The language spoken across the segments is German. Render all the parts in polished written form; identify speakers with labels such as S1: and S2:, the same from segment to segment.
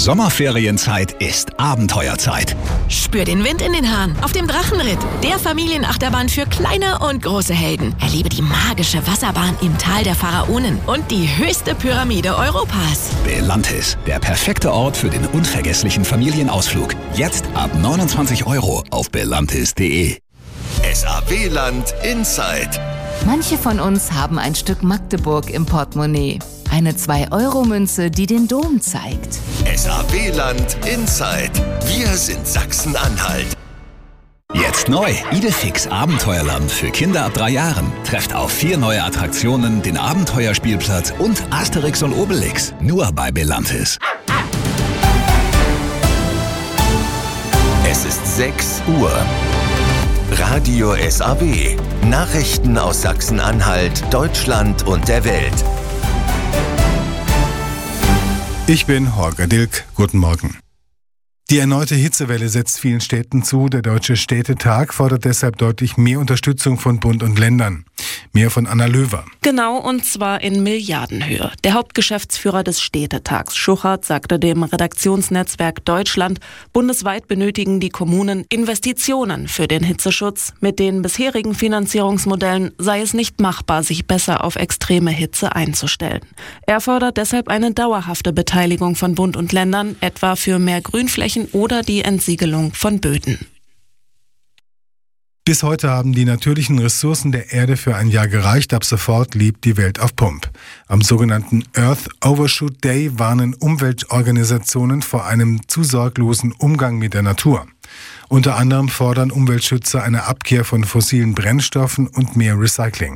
S1: Sommerferienzeit ist Abenteuerzeit.
S2: Spür den Wind in den Haaren auf dem Drachenritt, der Familienachterbahn für kleine und große Helden. Erlebe die magische Wasserbahn im Tal der Pharaonen und die höchste Pyramide Europas.
S1: Belantis, der perfekte Ort für den unvergesslichen Familienausflug. Jetzt ab 29 € auf belantis.de.
S3: SAW-Land Inside.
S4: Manche von uns haben ein Stück Magdeburg im Portemonnaie. Eine 2-Euro-Münze, die den Dom zeigt.
S3: SAW-Land Inside. Wir sind Sachsen-Anhalt.
S1: Jetzt neu, Idefix Abenteuerland für Kinder ab 3 Jahren. Trefft auf 4 neue Attraktionen, den Abenteuerspielplatz und Asterix und Obelix. Nur bei Belantis.
S3: Es ist 6 Uhr. Radio SAW. Nachrichten aus Sachsen-Anhalt, Deutschland und der Welt.
S5: Ich bin Holger Dilk. Guten Morgen. Die erneute Hitzewelle setzt vielen Städten zu. Der Deutsche Städtetag fordert deshalb deutlich mehr Unterstützung von Bund und Ländern. Mehr von Anna Löwer.
S6: Genau, und zwar in Milliardenhöhe. Der Hauptgeschäftsführer des Städtetags, Schuchert, sagte dem Redaktionsnetzwerk Deutschland, bundesweit benötigen die Kommunen Investitionen für den Hitzeschutz. Mit den bisherigen Finanzierungsmodellen sei es nicht machbar, sich besser auf extreme Hitze einzustellen. Er fordert deshalb eine dauerhafte Beteiligung von Bund und Ländern, etwa für mehr Grünflächen oder die Entsiegelung von Böden.
S5: Bis heute haben die natürlichen Ressourcen der Erde für ein Jahr gereicht. Ab sofort lebt die Welt auf Pump. Am sogenannten Earth Overshoot Day warnen Umweltorganisationen vor einem zu sorglosen Umgang mit der Natur. Unter anderem fordern Umweltschützer eine Abkehr von fossilen Brennstoffen und mehr Recycling.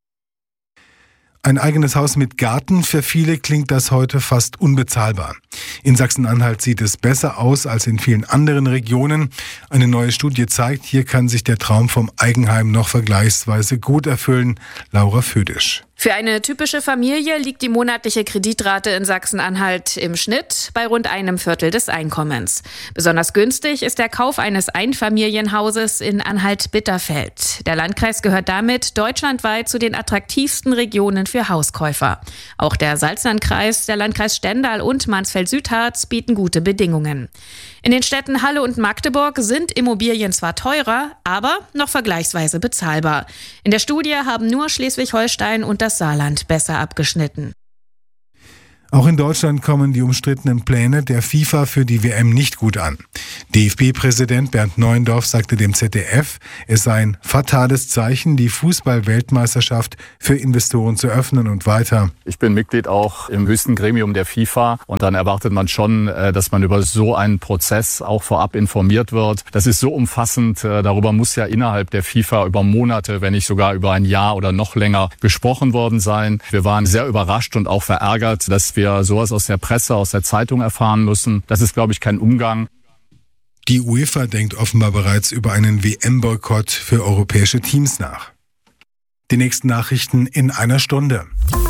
S5: Ein eigenes Haus mit Garten, für viele klingt das heute fast unbezahlbar. In Sachsen-Anhalt sieht es besser aus als in vielen anderen Regionen. Eine neue Studie zeigt, hier kann sich der Traum vom Eigenheim noch vergleichsweise gut erfüllen. Laura Födisch.
S7: Für eine typische Familie liegt die monatliche Kreditrate in Sachsen-Anhalt im Schnitt bei rund 1/4 des Einkommens. Besonders günstig ist der Kauf eines Einfamilienhauses in Anhalt-Bitterfeld. Der Landkreis gehört damit deutschlandweit zu den attraktivsten Regionen für Hauskäufer. Auch der Salzlandkreis, der Landkreis Stendal und Mansfeld-Südharz bieten gute Bedingungen. In den Städten Halle und Magdeburg sind Immobilien zwar teurer, aber noch vergleichsweise bezahlbar. In der Studie haben nur Schleswig-Holstein und das Saarland besser abgeschnitten.
S5: Auch in Deutschland kommen die umstrittenen Pläne der FIFA für die WM nicht gut an. DFB-Präsident Bernd Neuendorf sagte dem ZDF, es sei ein fatales Zeichen, die Fußball-Weltmeisterschaft für Investoren zu öffnen und weiter.
S8: Ich bin Mitglied auch im höchsten Gremium der FIFA und dann erwartet man schon, dass man über so einen Prozess auch vorab informiert wird. Das ist so umfassend, darüber muss ja innerhalb der FIFA über Monate, wenn nicht sogar über ein Jahr oder noch länger gesprochen worden sein. Wir waren sehr überrascht und auch verärgert, dass wir sowas aus der Presse, aus der Zeitung erfahren müssen. Das ist, glaube ich, kein Umgang.
S5: Die UEFA denkt offenbar bereits über einen WM-Boykott für europäische Teams nach. Die nächsten Nachrichten in einer Stunde.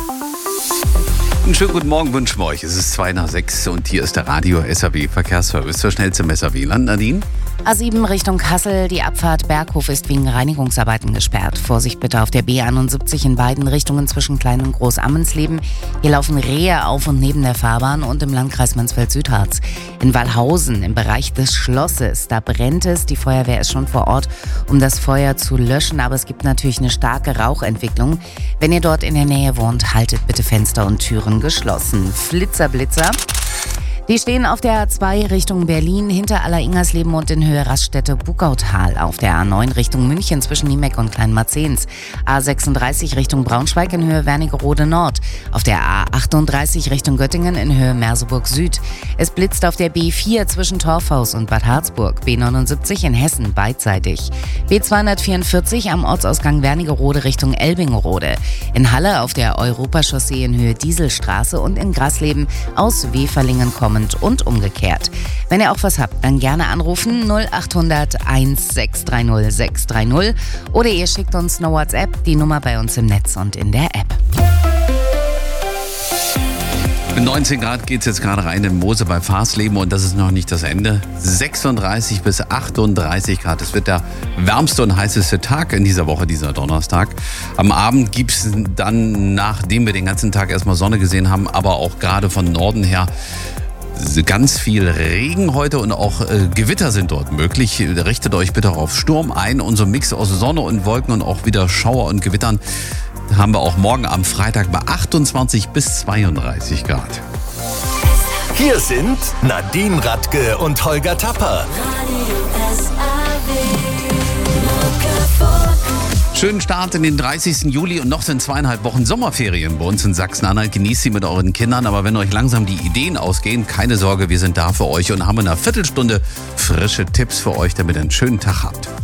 S9: Einen schönen guten Morgen wünschen wir euch. Es ist 5:05 und hier ist der Radio SAW Verkehrsservice zur schnellsten SAW-Land. Nadine?
S4: A7 Richtung Kassel, die Abfahrt Berghof ist wegen Reinigungsarbeiten gesperrt. Vorsicht bitte auf der B71 in beiden Richtungen zwischen Klein- und Groß-Ammensleben. Hier laufen Rehe auf und neben der Fahrbahn und im Landkreis Mansfeld-Südharz. In Wallhausen im Bereich des Schlosses, da brennt es. Die Feuerwehr ist schon vor Ort, um das Feuer zu löschen, aber es gibt natürlich eine starke Rauchentwicklung. Wenn ihr dort in der Nähe wohnt, haltet bitte Fenster und Türen geschlossen. Flitzer. Die stehen auf der A2 Richtung Berlin hinter Aller-Ingersleben und in Höhe Raststätte-Bugautal. Auf der A9 Richtung München zwischen Niemeck und Kleinmarzens. A36 Richtung Braunschweig in Höhe Wernigerode Nord. Auf der A38 Richtung Göttingen in Höhe Merseburg Süd. Es blitzt auf der B4 zwischen Torfhaus und Bad Harzburg. B79 in Hessen beidseitig. B244 am Ortsausgang Wernigerode Richtung Elbingerode. In Halle auf der Europachaussee in Höhe Dieselstraße und in Grasleben aus Weferlingen kommend und umgekehrt. Wenn ihr auch was habt, dann gerne anrufen 0800 1630 630 oder ihr schickt uns eine WhatsApp, die Nummer bei uns im Netz und in der App.
S9: Mit 19 Grad geht es jetzt gerade rein in Mosel bei Farsleben und das ist noch nicht das Ende. 36 bis 38 Grad. Es wird der wärmste und heißeste Tag in dieser Woche, dieser Donnerstag. Am Abend gibt es dann, nachdem wir den ganzen Tag erstmal Sonne gesehen haben, aber auch gerade von Norden her Ganz viel Regen heute und auch Gewitter sind dort möglich. Richtet euch bitte auf Sturm ein. Und so ein Mix aus Sonne und Wolken und auch wieder Schauer und Gewittern haben wir auch morgen am Freitag bei 28 bis 32 Grad.
S3: Hier sind Nadine Radke und Holger Tapper.
S9: Schönen Start in den 30. Juli und noch sind 2,5 Wochen Sommerferien bei uns in Sachsen-Anhalt. Genießt sie mit euren Kindern, aber wenn euch langsam die Ideen ausgehen, keine Sorge, wir sind da für euch und haben in einer Viertelstunde frische Tipps für euch, damit ihr einen schönen Tag habt.